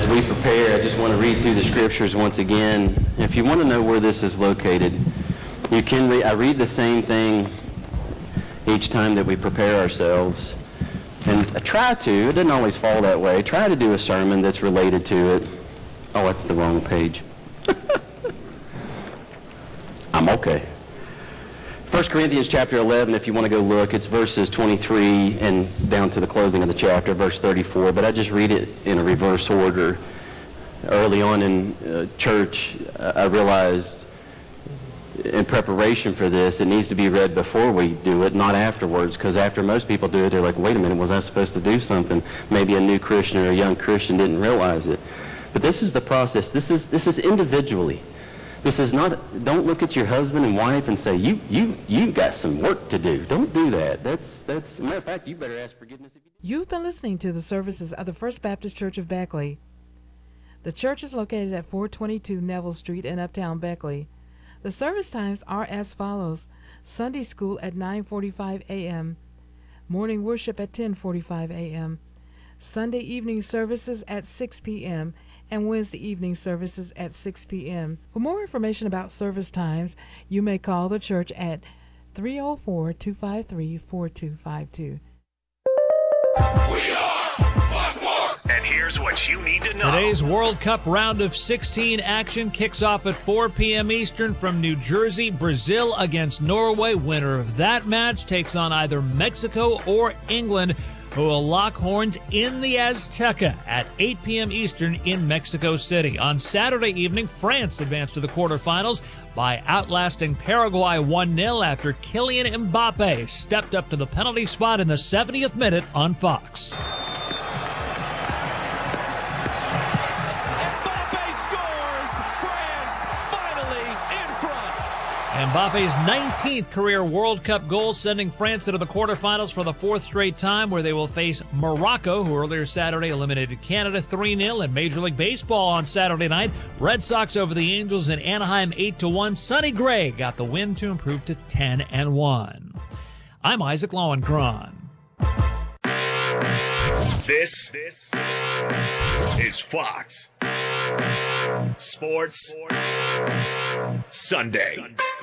As we prepare, I just want to read through the scriptures once again. If you want to know where this is located, you can read. I read the same thing each time that we prepare ourselves. And I try to, it doesn't always fall that way, try to do a sermon that's related to it. Oh, that's the wrong page. I'm okay. 1 Corinthians chapter 11, if you want to go look, it's verses 23 and down to the closing of the chapter, verse 34. But I just read it in a reverse order. Early on in church, I realized in preparation for this, it needs to be read before we do it, not afterwards. Because after most people do it, they're like, wait a minute, was I supposed to do something? Maybe a new Christian or a young Christian didn't realize it. But this is the process. This is individually. This is not, don't look at your husband and wife and say, you got some work to do. Don't do that. That's as a matter of fact, you better ask forgiveness if you do. You've been listening to the services of the First Baptist Church of Beckley. The church is located at 422 Neville Street in Uptown Beckley. The service times are as follows: Sunday school at 9:45 a.m., morning worship at 10:45 a.m., Sunday evening services at 6 p.m., and Wednesday evening services at 6 p.m. For more information about service times, you may call the church at 304-253-4252. We are Fox Sports! And here's what you need to know. Today's World Cup round of 16 action kicks off at 4 p.m. Eastern from New Jersey. Brazil against Norway. Winner of that match takes on either Mexico or England, who will lock horns in the Azteca at 8 p.m. Eastern in Mexico City. On Saturday evening, France advanced to the quarterfinals by outlasting Paraguay 1-0 after Kylian Mbappe stepped up to the penalty spot in the 70th minute on Fox. Mbappe's 19th career World Cup goal, sending France into the quarterfinals for the fourth straight time, where they will face Morocco, who earlier Saturday eliminated Canada 3-0. In Major League Baseball on Saturday night, Red Sox over the Angels in Anaheim 8-1. Sonny Gray got the win to improve to 10-1. I'm Isaac Lowenkron. This is Fox Sports Sunday.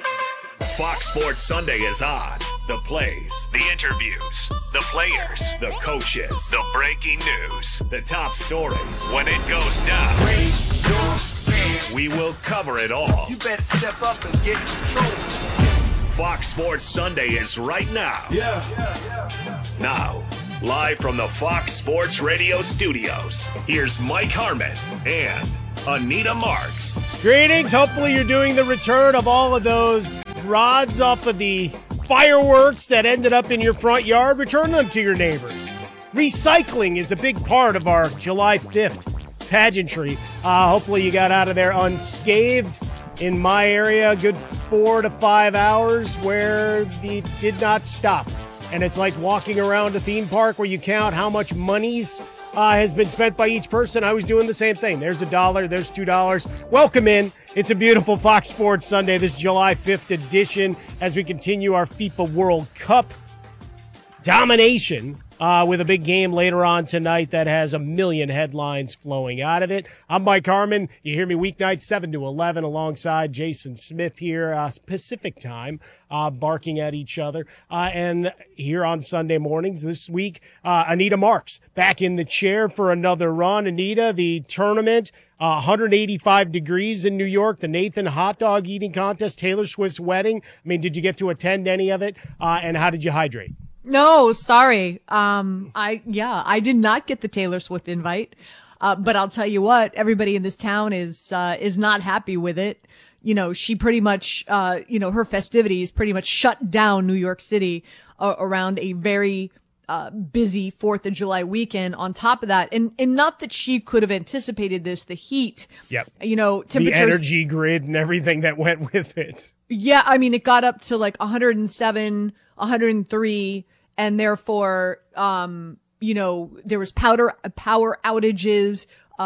Fox Sports Sunday is on. The plays, the interviews, the players, the coaches, the breaking news, the top stories. When it goes down, we will cover it all. You better step up and get control. Fox Sports Sunday is right now. Now, live from the Fox Sports Radio studios, here's Mike Harmon and Anita Marks. Greetings. Hopefully you're doing the return of all of those rods off of the fireworks that ended up in your front yard. Return them to your neighbors. Recycling is a big part of our July 5th pageantry. Hopefully you got out of there unscathed. In my area, a good 4 to 5 hours where they did not stop. And it's like walking around a theme park where you count how much monies has been spent by each person. I was doing the same thing. There's $1, there's $2. Welcome in. It's a beautiful Fox Sports Sunday, this July 5th edition, as we continue our FIFA World Cup domination with a big game later on tonight that has a million headlines flowing out of it. I'm Mike Harmon. You hear me weeknights 7 to 11 alongside Jason Smith here, Pacific time, barking at each other. And here on Sunday mornings this week, Anita Marks back in the chair for another run. Anita, the tournament, 185 degrees in New York, the Nathan hot dog eating contest, Taylor Swift's wedding. I mean, did you get to attend any of it? And how did you hydrate? No, sorry. I did not get the Taylor Swift invite. But I'll tell you what, everybody in this town is not happy with it. You know, she pretty much, her festivities pretty much shut down New York City around a very busy 4th of July weekend on top of that. And not that she could have anticipated this, the heat. Yep. You know, the energy grid and everything that went with it. Yeah, I mean, it got up to like 107, 103, and therefore, there was power outages.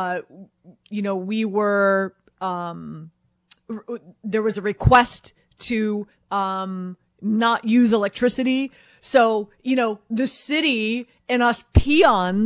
We were, there was a request to not use electricity. So, the city and us peons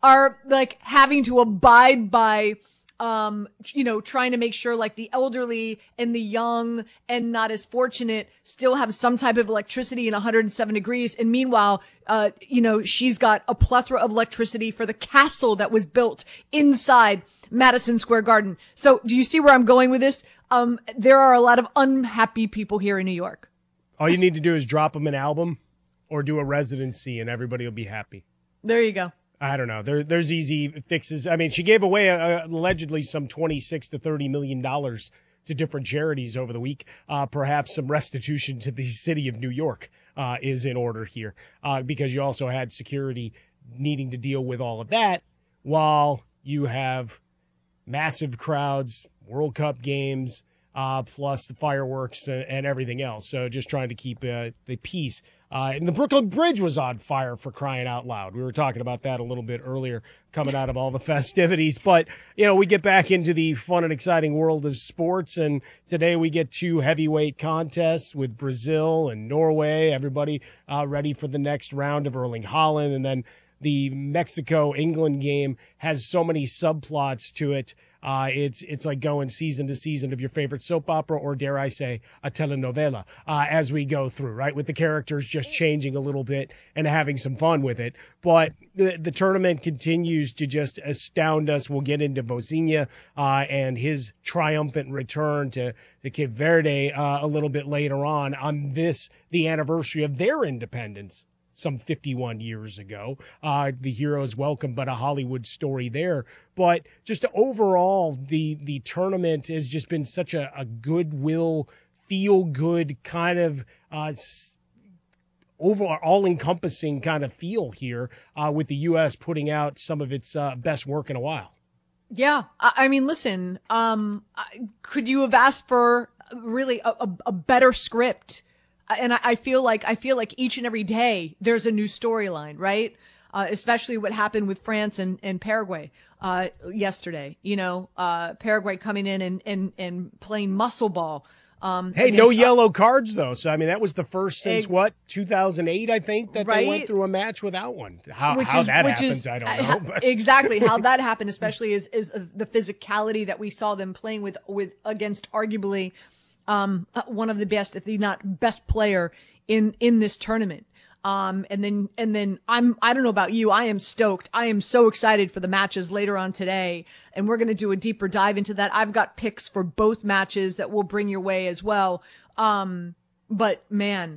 are like having to abide by trying to make sure like the elderly and the young and not as fortunate still have some type of electricity in 107 degrees. And meanwhile, she's got a plethora of electricity for the castle that was built inside Madison Square Garden. So do you see where I'm going with this? There are a lot of unhappy people here in New York. All you need to do is drop them an album or do a residency and everybody will be happy. There you go. I don't know. There's easy fixes. I mean, she gave away allegedly some $26 to $30 million to different charities over the week. Perhaps some restitution to the city of New York is in order here because you also had security needing to deal with all of that while you have massive crowds, World Cup games, plus the fireworks and everything else. So just trying to keep the peace. And the Brooklyn Bridge was on fire, for crying out loud. We were talking about that a little bit earlier, coming out of all the festivities. But, we get back into the fun and exciting world of sports. And today we get 2 heavyweight contests with Brazil and Norway. Everybody ready for the next round of Erling Haaland. And then the Mexico-England game has so many subplots to it. It's like going season to season of your favorite soap opera, or dare I say, a telenovela, as we go through, right? With the characters just changing a little bit and having some fun with it. But the tournament continues to just astound us. We'll get into Vozinha and his triumphant return to Cape Verde a little bit later on the anniversary of their independence. Some 51 years ago. The hero's welcome, but a Hollywood story there. But just overall, the tournament has just been such a goodwill, feel-good kind of overall all-encompassing kind of feel here with the U.S. putting out some of its best work in a while. Yeah. I mean, listen, could you have asked for really a better script? And I feel like each and every day there's a new storyline, right? Especially what happened with France and Paraguay yesterday. Paraguay coming in and playing muscle ball. Hey, no yellow cards though. So I mean, that was the first since 2008, I think, that they went through a match without one. How that happens, I don't know. But. Exactly how that happened, especially is the physicality that we saw them playing with against arguably. One of the best, if not best player in this tournament. And then I don't know about you. I am stoked. I am so excited for the matches later on today. And we're going to do a deeper dive into that. I've got picks for both matches that we'll bring your way as well. But man,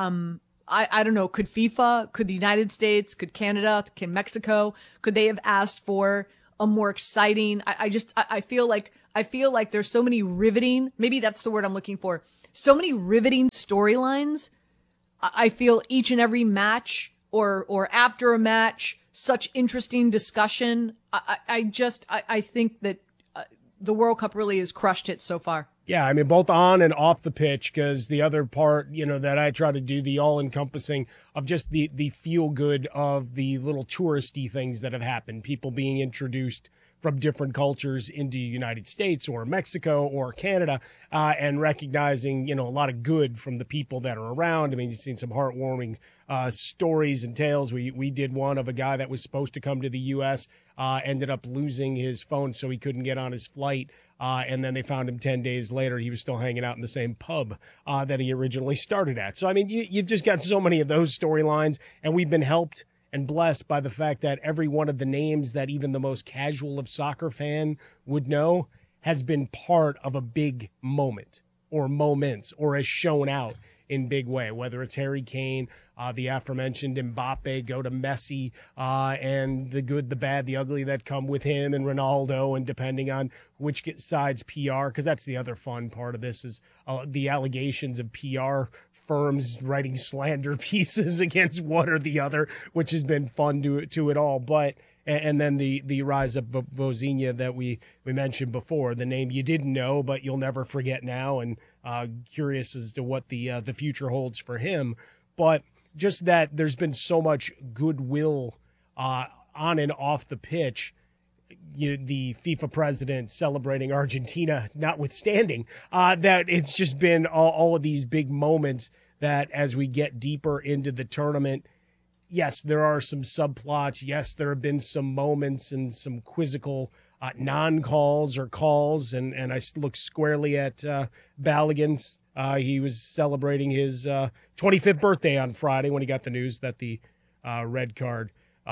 I don't know. Could FIFA, could the United States, could Canada, can Mexico, could they have asked for a more exciting, I feel like there's so many riveting, maybe that's the word I'm looking for, so many riveting storylines. I feel each and every match or after a match, such interesting discussion. I think that the World Cup really has crushed it so far. Yeah, I mean, both on and off the pitch, because the other part, that I try to do, the all-encompassing of just the feel-good of the little touristy things that have happened, people being introduced from different cultures into the United States or Mexico or Canada, and recognizing, a lot of good from the people that are around. I mean, you've seen some heartwarming stories and tales. We did one of a guy that was supposed to come to the U.S., ended up losing his phone so he couldn't get on his flight. And then they found him 10 days later. He was still hanging out in the same pub that he originally started at. So, I mean, you've just got so many of those storylines, and we've been helped and blessed by the fact that every one of the names that even the most casual of soccer fan would know has been part of a big moment or moments or has shown out in big way, whether it's Harry Kane, the aforementioned Mbappe, go to Messi, and the good, the bad, the ugly that come with him and Ronaldo, and depending on which side's PR, because that's the other fun part of this is the allegations of PR firms writing slander pieces against one or the other, which has been fun to it all. But and then the rise of Vozinha that we mentioned before, the name you didn't know but you'll never forget now, and curious as to what the future holds for him. But just that there's been so much goodwill on and off the pitch. The FIFA president celebrating Argentina notwithstanding, that it's just been all of these big moments that as we get deeper into the tournament, yes, there are some subplots. Yes, there have been some moments and some quizzical non-calls or calls, and I look squarely at Balogun. He was celebrating his 25th birthday on Friday when he got the news that the red card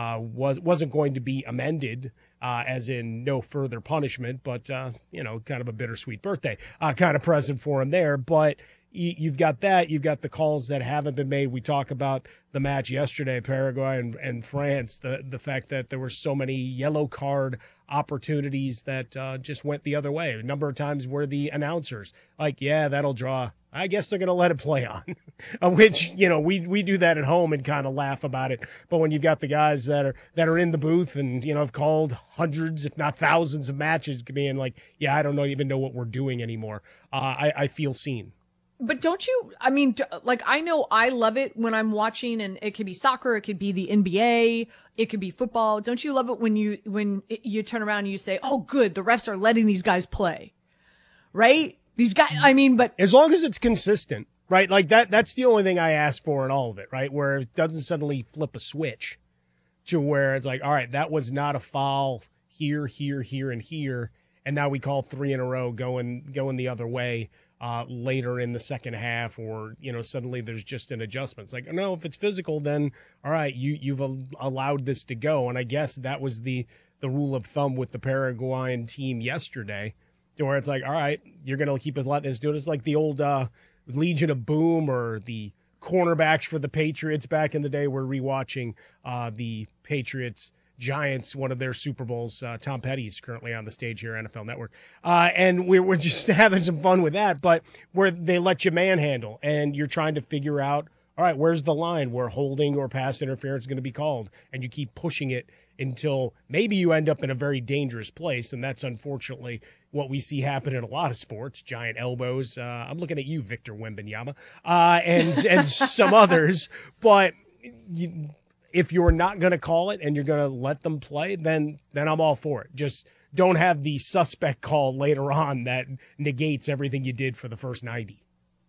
wasn't going to be amended, as in no further punishment, but, kind of a bittersweet birthday kind of present for him there. But you've got that. You've got the calls that haven't been made. We talk about the match yesterday, Paraguay and France, the fact that there were so many yellow card opportunities that just went the other way. A number of times where the announcers, like, yeah, that'll draw. I guess they're going to let it play on, which, we do that at home and kind of laugh about it. But when you've got the guys that are in the booth and, have called hundreds, if not thousands of matches, being like, yeah, I don't even know what we're doing anymore. I feel seen. But don't you, I know I love it when I'm watching, and it could be soccer, it could be the NBA, it could be football. Don't you love it when you turn around and you say, oh, good, the refs are letting these guys play, right? These guys, but as long as it's consistent, right? Like that's the only thing I ask for in all of it, right? Where it doesn't suddenly flip a switch to where it's like, all right, that was not a foul here, and here. And now we call 3 in a row going the other way. Later in the second half, or suddenly there's just an adjustment. It's like, no, if it's physical, then all right, you've allowed this to go. And I guess that was the rule of thumb with the Paraguayan team yesterday, to where it's like, all right, you're gonna keep letting us do it. It's like the old Legion of Boom, or the cornerbacks for the Patriots back in the day. We're rewatching the Patriots Giants, one of their Super Bowls. Tom Petty's currently on the stage here at NFL Network. And we're just having some fun with that, but where they let you manhandle and you're trying to figure out, all right, where's the line where holding or pass interference is going to be called? And you keep pushing it until maybe you end up in a very dangerous place. And that's unfortunately what we see happen in a lot of sports, giant elbows. I'm looking at you, Victor Wembanyama, and some others. But if you're not going to call it and you're going to let them play, then I'm all for it. Just don't have the suspect call later on that negates everything you did for the first 90.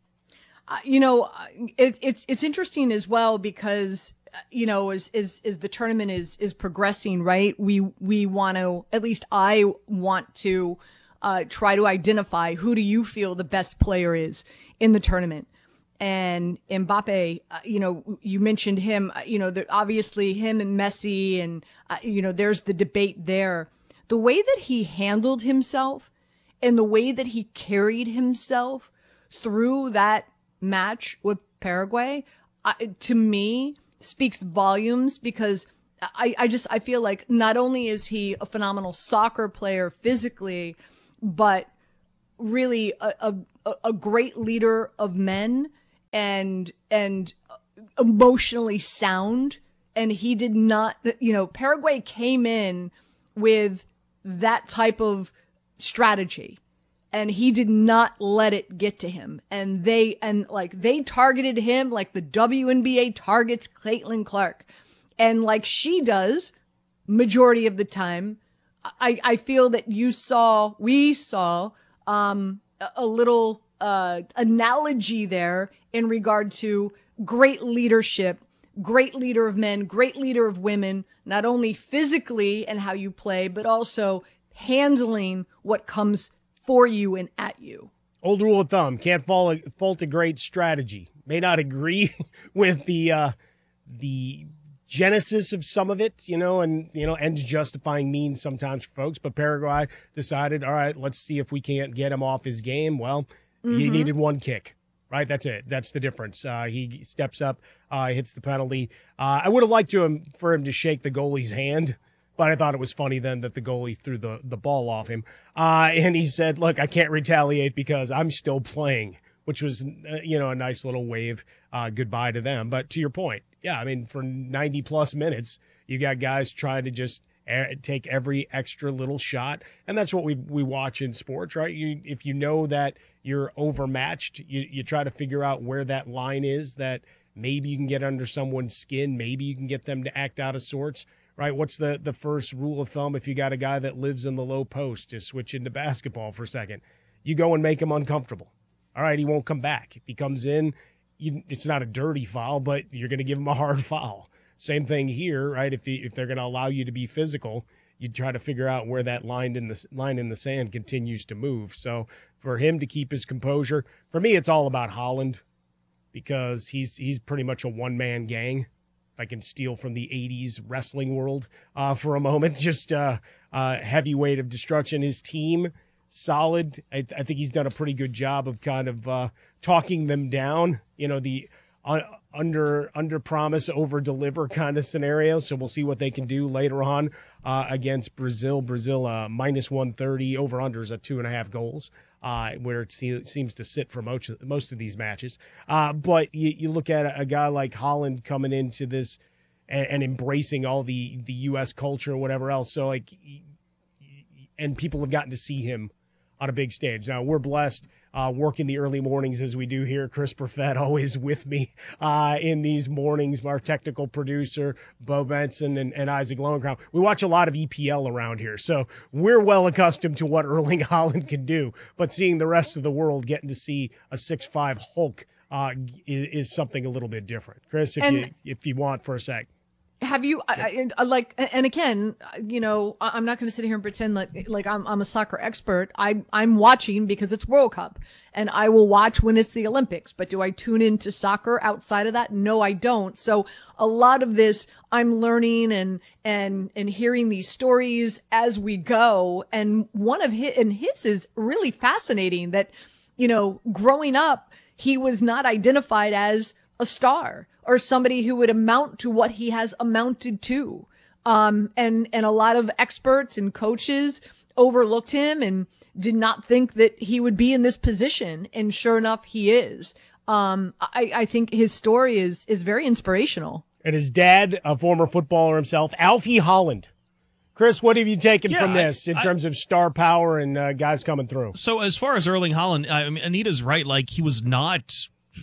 It's interesting as well because, as the tournament is progressing, right? We want to, at least I want to try to identify who do you feel the best player is in the tournament. And Mbappe, you mentioned him, obviously him and Messi and, there's the debate there. The way that he handled himself and the way that he carried himself through that match with Paraguay, to me, speaks volumes, because I feel like not only is he a phenomenal soccer player physically, but really a great leader of men, and emotionally sound. And he did not, Paraguay came in with that type of strategy, and he did not let it get to him. And they targeted him like the WNBA targets Caitlin Clark. And like she does majority of the time, I feel that we saw a little analogy there in regard to great leadership, great leader of men, great leader of women, not only physically and how you play, but also handling what comes for you and at you. Old rule of thumb, can't fault a great strategy. May not agree with the genesis of some of it, and ends justifying means sometimes for folks, but Paraguay decided, all right, let's see if we can't get him off his game. Well, he needed one kick. Right, that's it. That's the difference. He steps up, hits the penalty. I would have liked for him to shake the goalie's hand, but I thought it was funny then that the goalie threw the ball off him. And he said, look, I can't retaliate because I'm still playing, which was, a nice little wave goodbye to them. But to your point, yeah, for 90-plus minutes, you got guys trying to just take every extra little shot. And that's what we watch in sports, right? If you know that you're overmatched, you try to figure out where that line is, that maybe you can get under someone's skin, maybe you can get them to act out of sorts, right? What's the first rule of thumb if you got a guy that lives in the low post, to switch into basketball for a second? You go and make him uncomfortable. All right, he won't come back. If he comes in, it's not a dirty foul, but you're going to give him a hard foul. same thing here, right? If they're going to allow you to be physical, you try to figure out where that line in the sand continues to move. So for him to keep his composure, for me, it's all about Holland, because he's pretty much a one-man gang. If I can steal from the 80s wrestling world for a moment, just heavyweight of destruction. His team, solid. I think he's done a pretty good job of kind of talking them down, the under promise, over deliver kind of scenario. So we'll see what they can do later on against Brazil. Brazil minus 130, over unders at 2.5 goals. Where it seems to sit for most of these matches. But you look at a guy like Holland coming into this and embracing all the U.S. culture and whatever else. So and people have gotten to see him on a big stage. Now, we're blessed working the early mornings as we do here. Chris Perfett always with me in these mornings, our technical producer, Bo Benson and Isaac Lowenkron. We watch a lot of EPL around here, so we're well accustomed to what Erling Haaland can do. But seeing the rest of the world getting to see a 6'5" Hulk is something a little bit different. Chris, if you want for a sec. Have you and again, I'm not going to sit here and pretend like I'm a soccer expert. I'm watching because it's World Cup, and I will watch when it's the Olympics. But do I tune into soccer outside of that? No, I don't. So a lot of this I'm learning and hearing these stories as we go. And one of his is really fascinating that, growing up, he was not identified as a star or somebody who would amount to what he has amounted to. And a lot of experts and coaches overlooked him and did not think that he would be in this position. And sure enough, he is. I think his story is very inspirational. And his dad, a former footballer himself, Alfie Holland. Chris, what have you taken from this in terms of star power and guys coming through? So as far as Erling Haaland, I mean, Anita's right. He was not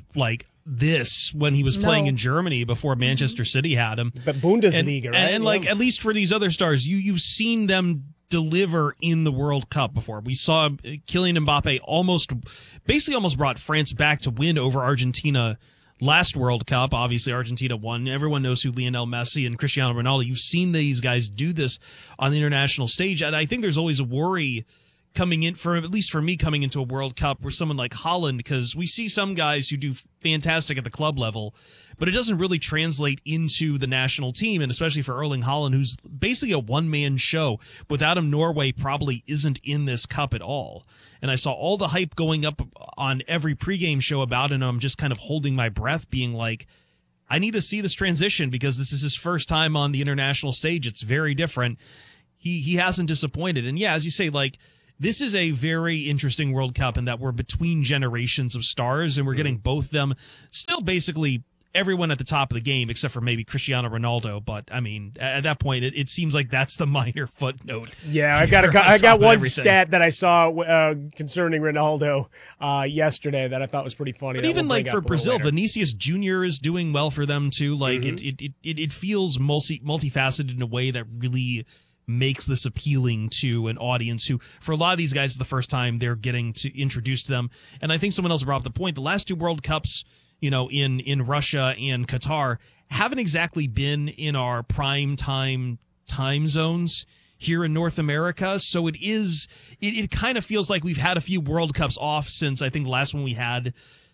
this when he was playing in Germany before Manchester City had him. But Bundesliga, right? And at least for these other stars, you've seen them deliver in the World Cup before. We saw Kylian Mbappe almost brought France back to win over Argentina last World Cup. Obviously, Argentina won. Everyone knows who Lionel Messi and Cristiano Ronaldo. You've seen these guys do this on the international stage, and I think there's always a worry coming in, at least for me, coming into a World Cup where someone like Haaland, because we see some guys who do fantastic at the club level, but it doesn't really translate into the national team, and especially for Erling Haaland, who's basically a one-man show. Without him, Norway probably isn't in this cup at all. And I saw all the hype going up on every pregame show about it, and I'm just kind of holding my breath, being like, I need to see this transition because this is his first time on the international stage. It's very different. He hasn't disappointed. And yeah, as you say, this is a very interesting World Cup in that we're between generations of stars, and we're getting both them still basically everyone at the top of the game except for maybe Cristiano Ronaldo. But I mean, at that point, it seems like that's the minor footnote. Yeah, I got one stat that I saw concerning Ronaldo yesterday that I thought was pretty funny. But even for Brazil, Vinicius Jr. is doing well for them too. It feels multifaceted in a way that really makes this appealing to an audience who, for a lot of these guys, is the first time they're getting to introduce to them. And I think someone else brought up the point. The last two World Cups, in Russia and Qatar, haven't exactly been in our prime time zones here in North America. So it kind of feels like we've had a few World Cups off since I think the last one we had,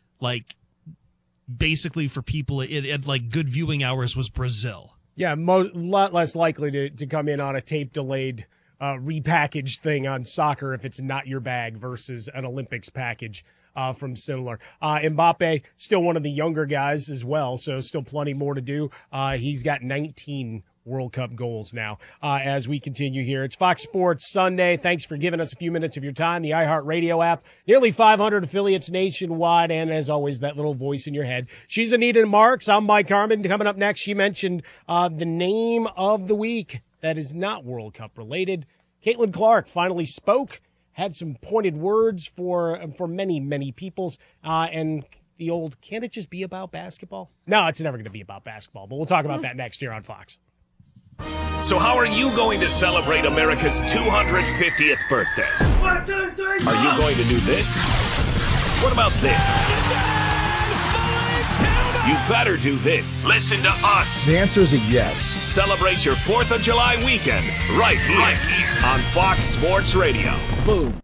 basically for people it had good viewing hours was Brazil. Yeah, lot less likely to come in on a tape-delayed, repackaged thing on soccer if it's not your bag versus an Olympics package from similar. Mbappe, still one of the younger guys as well, so still plenty more to do. He's got 19 World Cup goals now as we continue here. It's Fox Sports Sunday. Thanks for giving us a few minutes of your time. The iHeartRadio app, nearly 500 affiliates nationwide, and as always, that little voice in your head. She's Anita Marks. I'm Mike Harmon. Coming up next, she mentioned the name of the week that is not World Cup related. Caitlin Clark finally spoke, had some pointed words for many, many peoples, and the old, can it just be about basketball? No, it's never going to be about basketball, but we'll talk about that next year on Fox. So how are you going to celebrate America's 250th birthday? 1, 2, 3, Are you going to do this? What about this? You better do this. Listen to us. The answer is a yes. Celebrate your 4th of July weekend right here on Fox Sports Radio. Boom.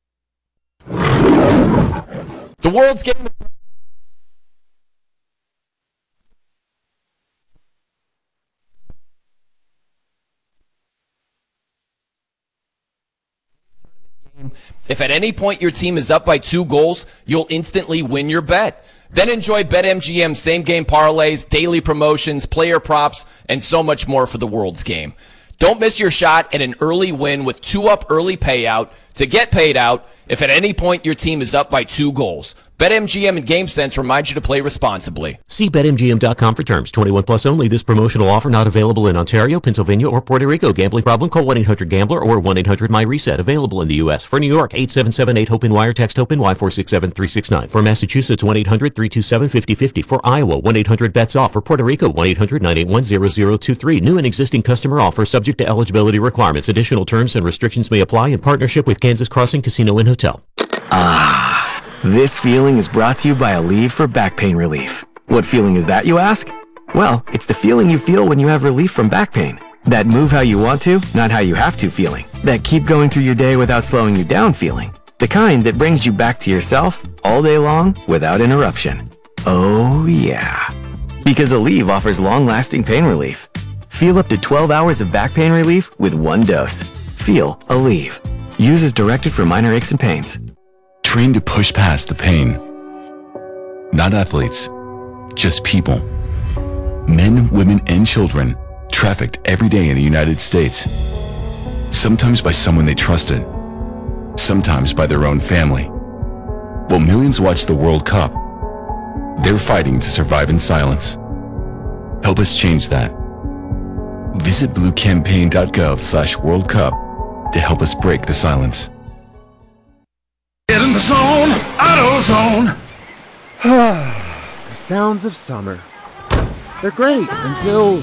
The world's game. If at any point your team is up by 2 goals, you'll instantly win your bet. Then enjoy BetMGM same-game parlays, daily promotions, player props, and so much more for the world's game. Don't miss your shot at an early win with 2-up early payout to get paid out if at any point your team is up by 2 goals. BetMGM and GameSense remind you to play responsibly. See BetMGM.com for terms. 21 plus only. This promotional offer not available in Ontario, Pennsylvania, or Puerto Rico. Gambling problem? Call 1-800-GAMBLER or 1-800-MyReset. Available in the U.S. For New York, 877-8-HOPE-NY or text HOPE-NY 467-369. For Massachusetts, 1-800-327-5050. For Iowa, 1-800-BETS-OFF. For Puerto Rico, 1-800-981-0023. New and existing customer offer subject to eligibility requirements. Additional terms and restrictions may apply in partnership with Kansas Crossing Casino and Hotel. This feeling is brought to you by Aleve for back pain relief. What feeling is that, you ask? Well, it's the feeling you feel when you have relief from back pain. That move how you want to, not how you have to feeling. That keep going through your day without slowing you down feeling. The kind that brings you back to yourself all day long without interruption. Oh yeah. Because Aleve offers long-lasting pain relief. Feel up to 12 hours of back pain relief with 1 dose. Feel Aleve. Use as directed for minor aches and pains. Trained to push past the pain. Not athletes, just people. Men, women, and children trafficked every day in the United States. Sometimes by someone they trusted, sometimes by their own family. While millions watch the World Cup, they're fighting to survive in silence. Help us change that. Visit bluecampaign.gov/World Cup to help us break the silence. Get in the zone, AutoZone. The sounds of summer. They're great until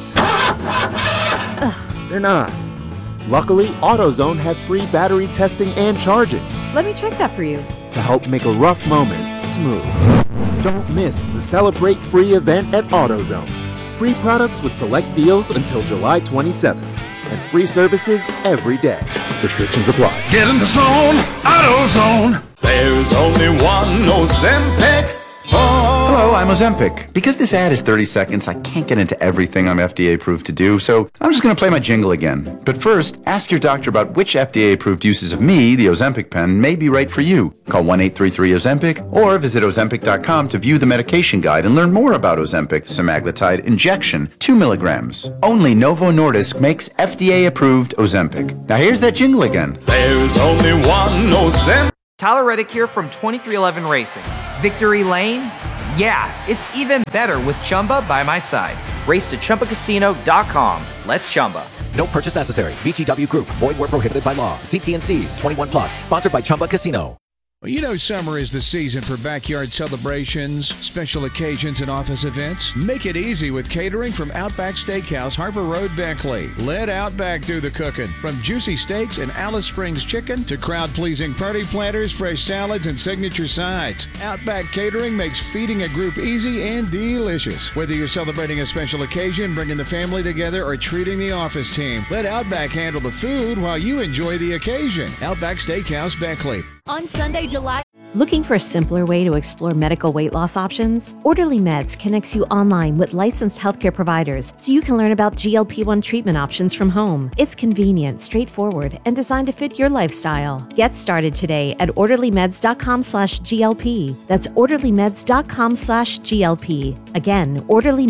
they're not. Luckily, AutoZone has free battery testing and charging Let me check that for you. to help make a rough moment smooth. Don't miss the Celebrate Free event at AutoZone. Free products with select deals until July 27th. And free services every day. Restrictions apply. Get in the zone, AutoZone. There's only one Ozempic. Hello, I'm Ozempic. Because this ad is 30 seconds, I can't get into everything I'm FDA approved to do, so I'm just going to play my jingle again. But first, ask your doctor about which FDA approved uses of me, the Ozempic pen, may be right for you. Call 1-833-OZEMPIC or visit Ozempic.com to view the medication guide and learn more about Ozempic semaglutide injection, 2 milligrams. Only Novo Nordisk makes FDA approved Ozempic. Now here's that jingle again. There's only one Ozempic. Tyler Reddick here from 2311 Racing. Victory Lane? Yeah, it's even better with Chumba by my side. Race to ChumbaCasino.com. Let's Chumba. No purchase necessary. VGW Group. Void where prohibited by law. See T&Cs. 21 plus. Sponsored by Chumba Casino. Well, you know summer is the season for backyard celebrations, special occasions, and office events. Make it easy with catering from Outback Steakhouse, Harbor Road, Beckley. Let Outback do the cooking. From juicy steaks and Alice Springs chicken to crowd-pleasing party platters, fresh salads, and signature sides. Outback Catering makes feeding a group easy and delicious. Whether you're celebrating a special occasion, bringing the family together, or treating the office team, let Outback handle the food while you enjoy the occasion. Outback Steakhouse, Beckley. On Sunday, July. Looking for a simpler way to explore medical weight loss options? Orderly Meds connects you online with licensed healthcare providers so you can learn about GLP-1 treatment options from home. It's convenient, straightforward, and designed to fit your lifestyle. Get started today at orderlymeds.com/GLP. That's orderlymeds.com/GLP. Again,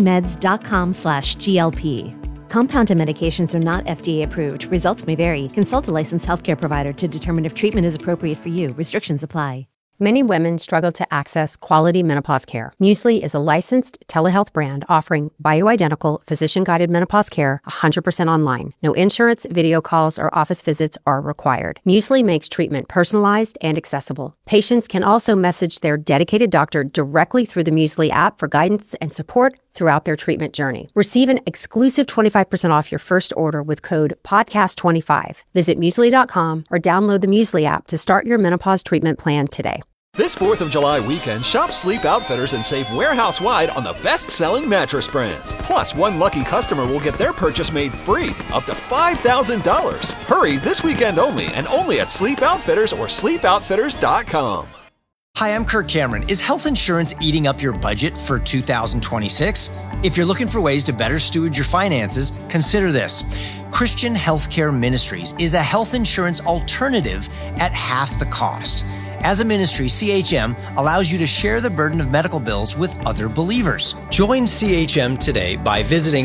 orderlymeds.com/GLP. Compounded medications are not FDA approved. Results may vary. Consult a licensed healthcare provider to determine if treatment is appropriate for you. Restrictions apply. Many women struggle to access quality menopause care. Muesli is a licensed telehealth brand offering bioidentical, physician-guided menopause care 100% online. No insurance, video calls, or office visits are required. Muesli makes treatment personalized and accessible. Patients can also message their dedicated doctor directly through the Muesli app for guidance and support throughout their treatment journey. Receive an exclusive 25% off your first order with code PODCAST25. Visit Muesli.com or download the Muesli app to start your menopause treatment plan today. This 4th of July weekend, shop Sleep Outfitters and save warehouse-wide on the best-selling mattress brands. Plus, one lucky customer will get their purchase made free, up to $5,000. Hurry this weekend only, and only at Sleep Outfitters or sleepoutfitters.com. Hi, I'm Kirk Cameron. Is health insurance eating up your budget for 2026? If you're looking for ways to better steward your finances, consider this. Christian Healthcare Ministries is a health insurance alternative at half the cost. As a ministry, CHM allows you to share the burden of medical bills with other believers. Join CHM today by visiting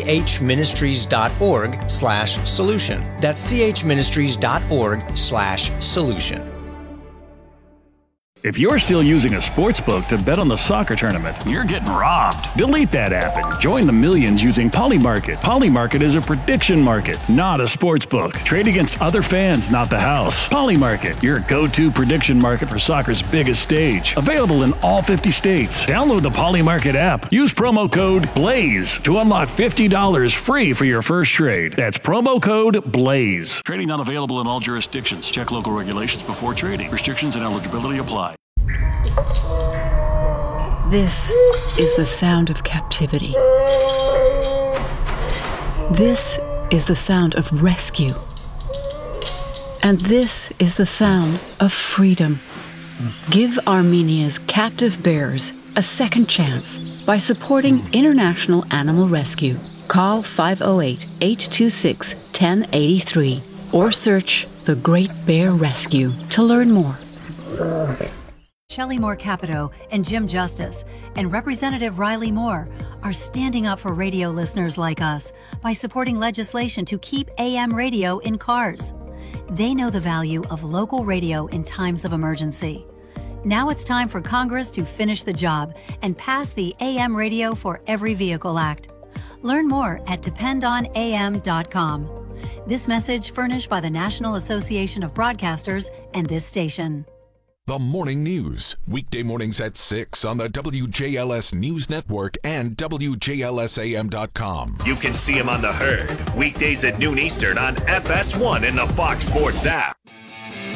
chministries.org/solution. That's chministries.org/solution. If you're still using a sportsbook to bet on the soccer tournament, you're getting robbed. Delete that app and join the millions using Polymarket. Polymarket is a prediction market, not a sportsbook. Trade against other fans, not the house. Polymarket, your go-to prediction market for soccer's biggest stage. Available in all 50 states. Download the Polymarket app. Use promo code BLAZE to unlock $50 free for your first trade. That's promo code BLAZE. Trading not available in all jurisdictions. Check local regulations before trading. Restrictions and eligibility apply. This is the sound of captivity. This is the sound of rescue. And this is the sound of freedom. Give Armenia's captive bears a second chance by supporting International Animal Rescue. Call 508-826-1083 or search The Great Bear Rescue to learn more. Shelley Moore Capito and Jim Justice and Representative Riley Moore are standing up for radio listeners like us by supporting legislation to keep AM radio in cars. They know the value of local radio in times of emergency. Now it's time for Congress to finish the job and pass the AM Radio for Every Vehicle Act. Learn more at dependonam.com. This message furnished by the National Association of Broadcasters and this station. The Morning News, weekday mornings at 6 on the WJLS News Network and WJLSAM.com. You can see him on The Herd, weekdays at noon Eastern on FS1 and the Fox Sports app.